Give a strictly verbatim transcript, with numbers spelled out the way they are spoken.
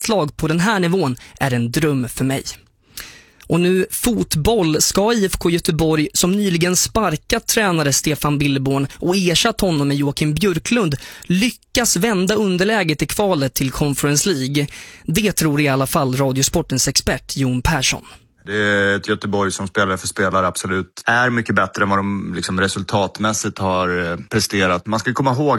landslag på den här nivån är en dröm för mig. Och nu fotboll. Ska I F K Göteborg, som nyligen sparkat tränare Stefan Billborn och ersatt honom med Joakim Björklund, lyckas vända underläget i kvalet till Conference League? Det tror i alla fall Radiosportens expert Jon Persson. Det är ett Göteborg som spelare för spelare absolut är mycket bättre än vad de liksom resultatmässigt har presterat. Man ska komma ihåg